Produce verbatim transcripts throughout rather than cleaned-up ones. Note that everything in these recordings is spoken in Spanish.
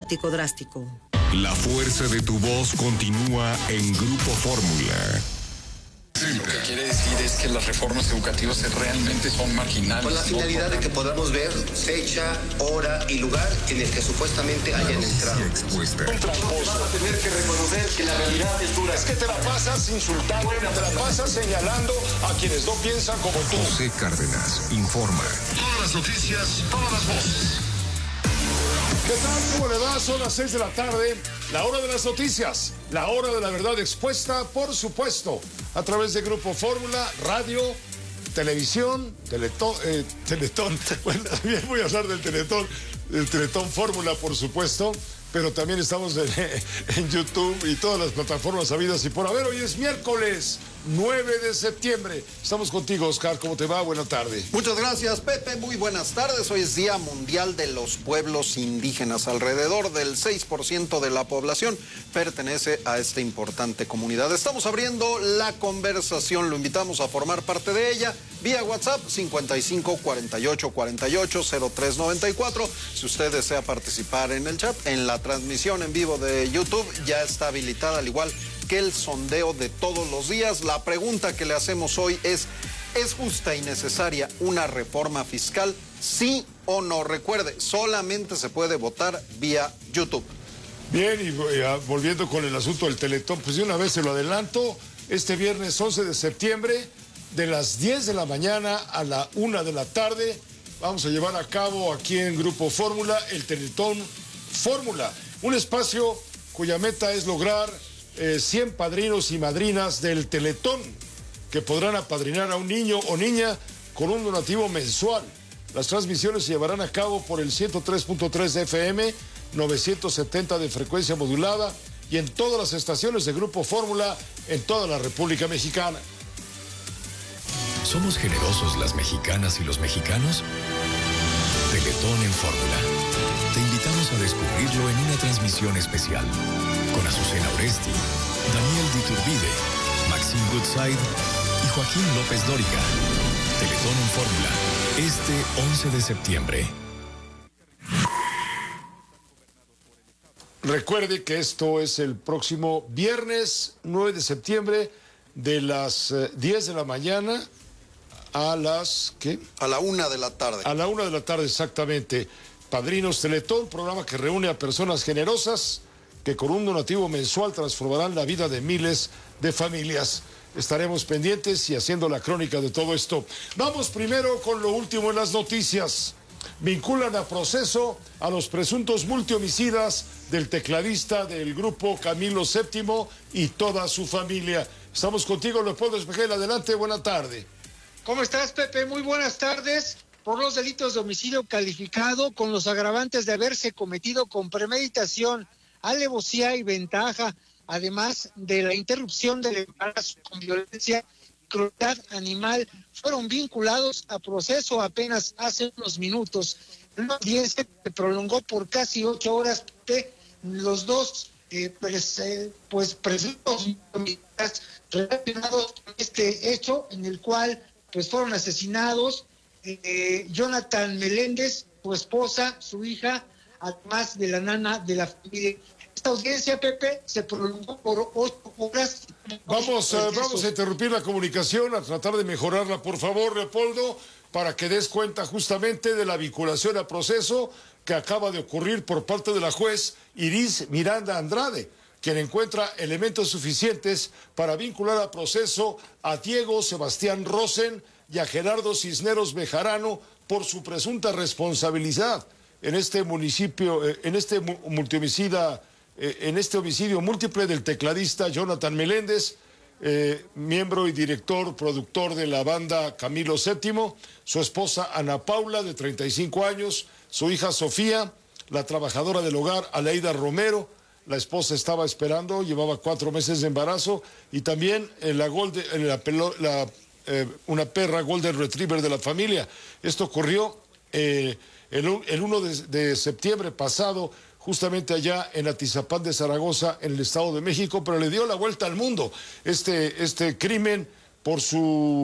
político drástico. La fuerza de tu voz continúa en Grupo Fórmula. Lo que quiere decir es que las reformas educativas realmente son marginales. Con la finalidad de que podamos ver fecha, hora y lugar en el que supuestamente hayan entrado. Expuesta. Un tramposo. Van a tener que reconocer que la realidad es dura. Es que te la pasas insultando, te la pasas señalando a quienes no piensan como tú. José Cárdenas informa. Todas las noticias, todas las voces. ¿Qué tal? ¿Cómo le va? Son las seis de la tarde, la hora de las noticias, la hora de la verdad expuesta, por supuesto, a través de Grupo Fórmula, radio, televisión, teletón, eh, teletón, bueno, también voy a hablar del teletón, del teletón Fórmula, por supuesto, pero también estamos en, en YouTube y todas las plataformas habidas y por haber. Hoy es miércoles nueve de septiembre. Estamos contigo, Oscar. ¿Cómo te va? Buena tarde. Muchas gracias, Pepe. Muy buenas tardes. Hoy es Día Mundial de los Pueblos Indígenas. Alrededor del seis por ciento de la población pertenece a esta importante comunidad. Estamos abriendo la conversación. Lo invitamos a formar parte de ella vía WhatsApp cincuenta y cinco, cuarenta y ocho, cuarenta y ocho, cero tres noventa y cuatro. Si usted desea participar en el chat, en la transmisión en vivo de YouTube ya está habilitada, al igual que el sondeo de todos los días. La pregunta que le hacemos hoy es: ¿es justa y necesaria una reforma fiscal? ¿Sí o no? Recuerde, solamente se puede votar vía YouTube. Bien, y uh, volviendo con el asunto del Teletón, pues de una vez se lo adelanto, este viernes once de septiembre, de las diez de la mañana a la una de la tarde, vamos a llevar a cabo aquí en Grupo Fórmula el Teletón Fórmula, un espacio cuya meta es lograr eh, cien padrinos y madrinas del Teletón, que podrán apadrinar a un niño o niña con un donativo mensual. Las transmisiones se llevarán a cabo por el ciento tres punto tres de F M, novecientos setenta de frecuencia modulada y en todas las estaciones de Grupo Fórmula en toda la República Mexicana. ¿Somos generosos las mexicanas y los mexicanos? Teletón en Fórmula. Te invitamos a descubrirlo en una transmisión especial con Azucena Oresti, Daniel Diturbide, Maxine Goodside y Joaquín López Dóriga. Teletón en Fórmula, este once de septiembre. Recuerde que esto es el próximo viernes nueve de septiembre de las eh, diez de la mañana a las, ¿qué? A la una de la tarde. A la una de la tarde, exactamente. Padrinos Teletón, programa que reúne a personas generosas que con un donativo mensual transformarán la vida de miles de familias. Estaremos pendientes y haciendo la crónica de todo esto. Vamos primero con lo último en las noticias. Vinculan a proceso a los presuntos multihomicidas del tecladista del grupo Camilo séptimo y toda su familia. Estamos contigo, Leopoldo Espejel. Adelante, buena tarde. ¿Cómo estás, Pepe? Muy buenas tardes. Por los delitos de homicidio calificado con los agravantes de haberse cometido con premeditación, alevosía y ventaja, además de la interrupción del embarazo con violencia y crueldad animal, fueron vinculados a proceso apenas hace unos minutos. Una audiencia se prolongó por casi ocho horas. Pepe, los dos eh, pues, eh, pues presuntos relacionados con este hecho en el cual pues fueron asesinados eh, Jonathan Meléndez, su esposa, su hija, además de la nana de la familia. Esta audiencia, Pepe, se prolongó por ocho horas. Vamos, uh, vamos a interrumpir la comunicación, a tratar de mejorarla, por favor, Leopoldo, para que des cuenta justamente de la vinculación a proceso que acaba de ocurrir por parte de la juez Iris Miranda Andrade, quien encuentra elementos suficientes para vincular a proceso a Diego Sebastián Rosen y a Gerardo Cisneros Bejarano por su presunta responsabilidad en este municipio, en este multihomicida, en este homicidio múltiple del tecladista Jonathan Meléndez, eh, miembro y director, productor de la banda Camilo séptimo, su esposa Ana Paula, de treinta y cinco años, su hija Sofía, la trabajadora del hogar Aleida Romero. La esposa estaba esperando, llevaba cuatro meses de embarazo, y también eh, la golde, eh, la, la, eh, una perra Golden Retriever de la familia. Esto ocurrió eh, el, el uno de, de septiembre pasado, justamente allá en Atizapán de Zaragoza, en el Estado de México, pero le dio la vuelta al mundo este, este crimen por su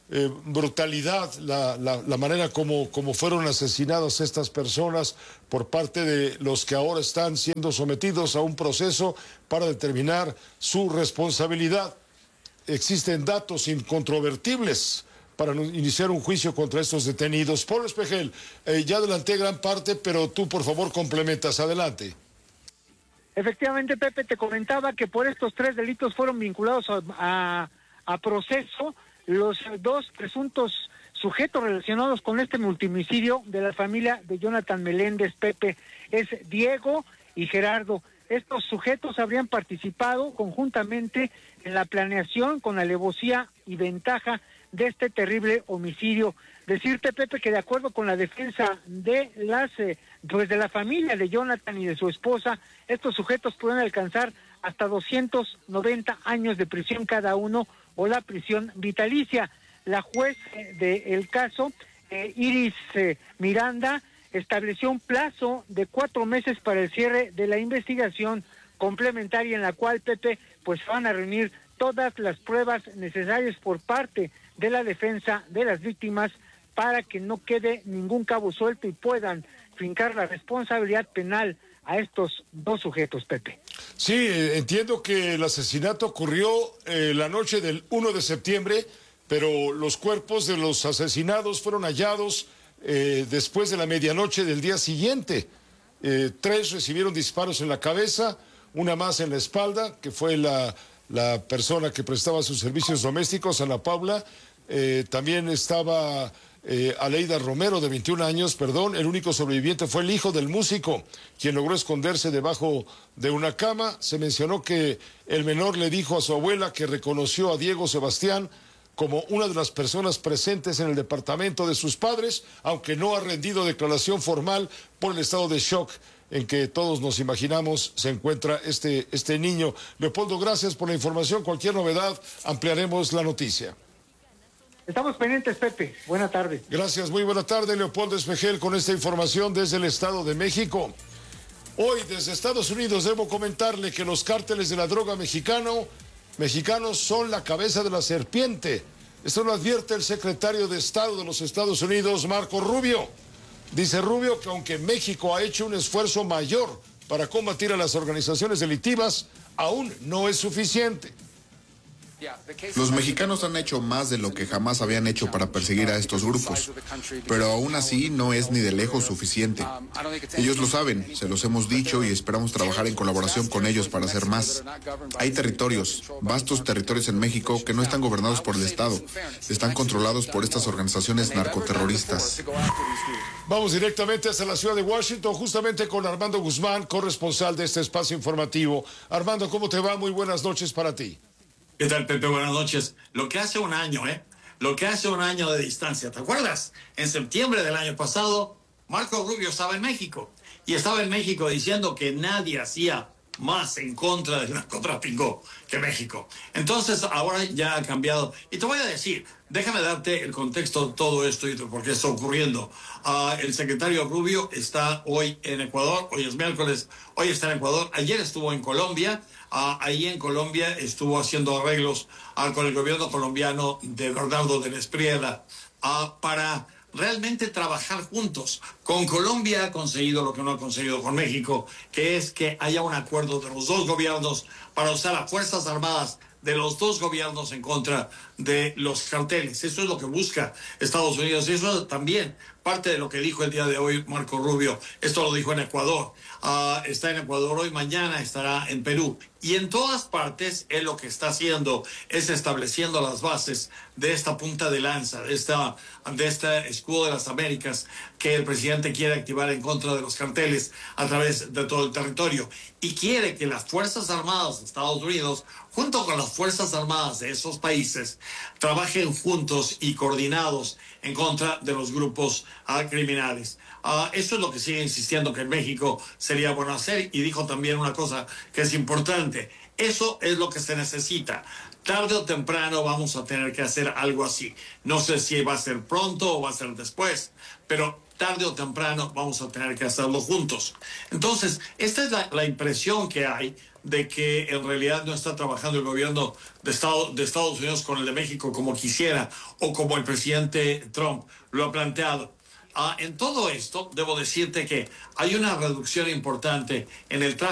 eh, brutalidad la, la, la manera como, como fueron asesinadas estas personas por parte de los que ahora están siendo sometidos a un proceso para determinar su responsabilidad. Existen datos incontrovertibles para iniciar un juicio contra estos detenidos. Pablo Espejel, eh, ya adelanté gran parte, pero tú por favor complementas. Adelante. Efectivamente, Pepe, te comentaba que por estos tres delitos fueron vinculados a, a, a proceso los dos presuntos sujetos relacionados con este multimicidio de la familia de Jonathan Meléndez, Pepe. Es Diego y Gerardo. Estos sujetos habrían participado conjuntamente en la planeación con alevosía y ventaja de este terrible homicidio. Decirte, Pepe, que de acuerdo con la defensa de las eh, pues de la familia de Jonathan y de su esposa, estos sujetos pueden alcanzar hasta doscientos noventa años de prisión cada uno o la prisión vitalicia. La juez eh, del caso, eh, Iris eh, Miranda, estableció un plazo de cuatro meses para el cierre de la investigación complementaria en la cual, Pepe, pues van a reunir todas las pruebas necesarias por parte de la defensa de las víctimas para que no quede ningún cabo suelto y puedan fincar la responsabilidad penal a estos dos sujetos, Pepe. Sí, entiendo que el asesinato ocurrió eh, la noche del primero de septiembre, pero los cuerpos de los asesinados fueron hallados eh, después de la medianoche del día siguiente. Eh, tres recibieron disparos en la cabeza, una más en la espalda, que fue la, la persona que prestaba sus servicios domésticos, Ana Paula. Eh, también estaba eh, Aleida Romero, de veintiún años, perdón. El único sobreviviente fue el hijo del músico, quien logró esconderse debajo de una cama. Se mencionó que el menor le dijo a su abuela que reconoció a Diego Sebastián como una de las personas presentes en el departamento de sus padres, aunque no ha rendido declaración formal por el estado de shock en que todos nos imaginamos se encuentra este, este niño. Leopoldo, gracias por la información. Cualquier novedad, ampliaremos la noticia. Estamos pendientes, Pepe. Buena tarde. Gracias, muy buena tarde, Leopoldo Espejel, con esta información desde el Estado de México. Hoy, desde Estados Unidos, debo comentarle que los cárteles de la droga mexicano, mexicanos son la cabeza de la serpiente. Esto lo advierte el secretario de Estado de los Estados Unidos, Marco Rubio. Dice Rubio que aunque México ha hecho un esfuerzo mayor para combatir a las organizaciones delictivas, aún no es suficiente. Los mexicanos han hecho más de lo que jamás habían hecho para perseguir a estos grupos, pero aún así no es ni de lejos suficiente. Ellos lo saben, se los hemos dicho y esperamos trabajar en colaboración con ellos para hacer más. Hay territorios, vastos territorios en México que no están gobernados por el Estado, están controlados por estas organizaciones narcoterroristas. Vamos directamente hasta la ciudad de Washington, justamente con Armando Guzmán, corresponsal de este espacio informativo. Armando, ¿cómo te va? Muy buenas noches para ti. ¿Qué tal, Pepe? Buenas noches. Lo que hace un año, ¿eh? Lo que hace un año de distancia. ¿Te acuerdas? En septiembre del año pasado, Marco Rubio estaba en México. Y estaba en México diciendo que nadie hacía más en contra del narcotráfico que México. Entonces, ahora ya ha cambiado. Y te voy a decir, déjame darte el contexto de todo esto y de por qué está ocurriendo. Uh, el secretario Rubio está hoy en Ecuador. Hoy es miércoles. Hoy está en Ecuador. Ayer estuvo en Colombia. Uh, ahí en Colombia estuvo haciendo arreglos uh, con el gobierno colombiano de Bernardo de la Espriella uh, para realmente trabajar juntos. Con Colombia ha conseguido lo que no ha conseguido con México, que es que haya un acuerdo de los dos gobiernos para usar a Fuerzas Armadas de los dos gobiernos en contra de los carteles. Eso es lo que busca Estados Unidos. Eso es también parte de lo que dijo el día de hoy Marco Rubio. Esto lo dijo en Ecuador. Uh, está en Ecuador hoy, mañana estará en Perú. Y en todas partes, él lo que está haciendo es estableciendo las bases de esta punta de lanza, de, esta, de este escudo de las Américas que el presidente quiere activar en contra de los carteles a través de todo el territorio. Y quiere que las Fuerzas Armadas de Estados Unidos, junto con las Fuerzas Armadas de esos países, trabajen juntos y coordinados en contra de los grupos uh, criminales. Uh, eso es lo que sigue insistiendo que en México sería bueno hacer, y dijo también una cosa que es importante. Eso es lo que se necesita. Tarde o temprano vamos a tener que hacer algo así. No sé si va a ser pronto o va a ser después, pero tarde o temprano vamos a tener que hacerlo juntos. Entonces, esta es la, la impresión que hay de que en realidad no está trabajando el gobierno de, Estado, de Estados Unidos con el de México como quisiera o como el presidente Trump lo ha planteado. Uh, en todo esto, debo decirte que hay una reducción importante en el tráfico